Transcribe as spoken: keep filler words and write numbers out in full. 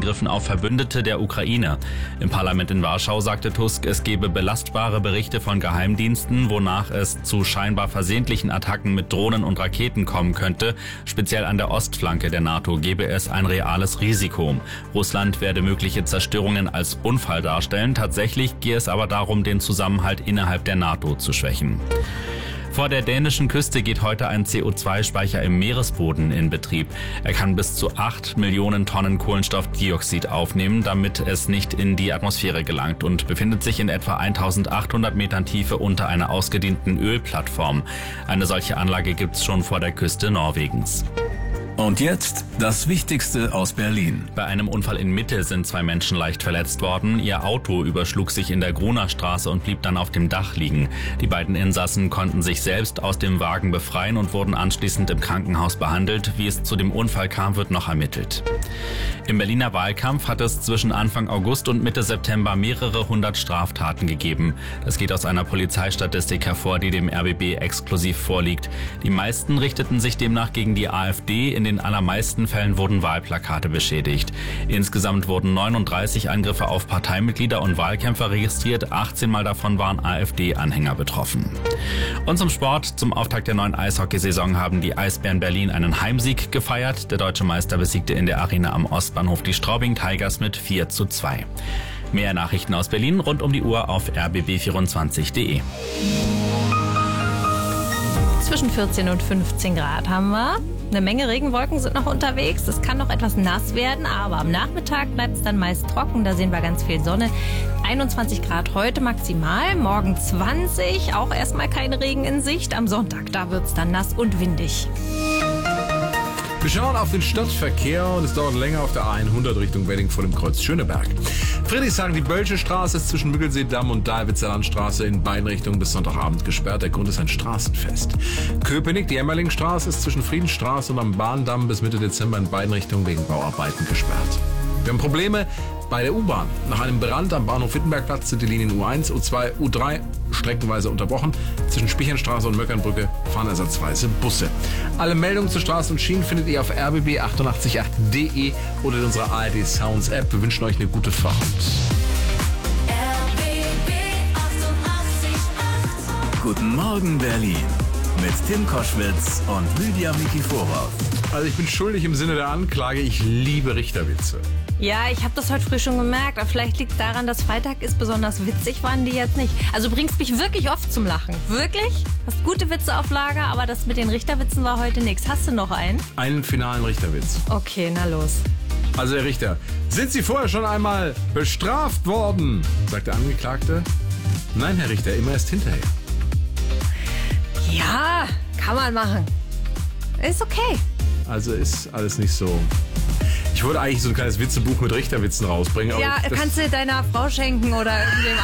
Angriffen auf Verbündete der Ukraine. Im Parlament in Warschau sagte Tusk, es gebe belastbare Berichte von Geheimdiensten, wonach es zu scheinbar versehentlichen Attacken mit Drohnen und Raketen kommen könnte. Speziell an der Ostflanke der NATO gebe es ein reales Risiko. Russland werde mögliche Zerstörungen als Unfall darstellen. Tatsächlich gehe es aber darum, den Zusammenhalt innerhalb der NATO zu schwächen. Vor der dänischen Küste geht heute ein C O zwei Speicher im Meeresboden in Betrieb. Er kann bis zu acht Millionen Tonnen Kohlenstoffdioxid aufnehmen, damit es nicht in die Atmosphäre gelangt, und befindet sich in etwa eintausendachthundert Metern Tiefe unter einer ausgedehnten Ölplattform. Eine solche Anlage gibt es schon vor der Küste Norwegens. Und jetzt das Wichtigste aus Berlin. Bei einem Unfall in Mitte sind zwei Menschen leicht verletzt worden. Ihr Auto überschlug sich in der Grunerstraße und blieb dann auf dem Dach liegen. Die beiden Insassen konnten sich selbst aus dem Wagen befreien und wurden anschließend im Krankenhaus behandelt. Wie es zu dem Unfall kam, wird noch ermittelt. Im Berliner Wahlkampf hat es zwischen Anfang August und Mitte September mehrere hundert Straftaten gegeben. Das geht aus einer Polizeistatistik hervor, die dem R B B exklusiv vorliegt. Die meisten richteten sich demnach gegen die AfD. In In den allermeisten Fällen wurden Wahlplakate beschädigt. Insgesamt wurden neununddreißig Angriffe auf Parteimitglieder und Wahlkämpfer registriert. achtzehn Mal davon waren AfD-Anhänger betroffen. Und zum Sport. Zum Auftakt der neuen Eishockeysaison haben die Eisbären Berlin einen Heimsieg gefeiert. Der deutsche Meister besiegte in der Arena am Ostbahnhof die Straubing Tigers mit vier zu zwei. Mehr Nachrichten aus Berlin rund um die Uhr auf r b b vierundzwanzig punkt de. Zwischen vierzehn und fünfzehn Grad haben wir. Eine Menge Regenwolken sind noch unterwegs. Es kann noch etwas nass werden, aber am Nachmittag bleibt es dann meist trocken. Da sehen wir ganz viel Sonne. einundzwanzig Grad heute maximal, morgen zwanzig. Auch erstmal kein Regen in Sicht. Am Sonntag, da wird es dann nass und windig. Wir schauen auf den Stadtverkehr und es dauert länger auf der A hundert Richtung Wedding vor dem Kreuz Schöneberg. Friedrichshagen, die Bölsche Straße ist zwischen Müggelsee-Damm und Dahlwitzer Landstraße in beiden Richtungen bis Sonntagabend gesperrt. Der Grund ist ein Straßenfest. Köpenick, die Emmerlingstraße ist zwischen Friedensstraße und am Bahndamm bis Mitte Dezember in beiden Richtungen wegen Bauarbeiten gesperrt. Wir haben Probleme bei der U-Bahn. Nach einem Brand am Bahnhof Wittenbergplatz sind die Linien U eins, U zwei, U drei streckenweise unterbrochen. Zwischen Spichernstraße und Möckernbrücke fahren ersatzweise Busse. Alle Meldungen zu Straßen und Schienen findet ihr auf r b b achtundachtzig punkt acht punkt de oder in unserer A R D Sounds App. Wir wünschen euch eine gute Fahrt. R B B achtundachtzig Komma acht. Guten Morgen Berlin mit Tim Koschwitz und Lydia Mikiforov. Also ich bin schuldig im Sinne der Anklage. Ich liebe Richterwitze. Ja, ich habe das heute früh schon gemerkt. Aber vielleicht liegt es daran, dass Freitag ist. Besonders witzig waren die jetzt nicht. Also du bringst mich wirklich oft zum Lachen. Wirklich? Hast gute Witze auf Lager, aber das mit den Richterwitzen war heute nichts. Hast du noch einen? Einen finalen Richterwitz. Okay, na los. Also Herr Richter, sind Sie vorher schon einmal bestraft worden? Sagt der Angeklagte. Nein, Herr Richter, immer erst hinterher. Ja, kann man machen. Ist okay. Also ist alles nicht so. Ich wollte eigentlich so ein kleines Witzebuch mit Richterwitzen rausbringen. Aber Ja, kannst du deiner Frau schenken oder irgendwem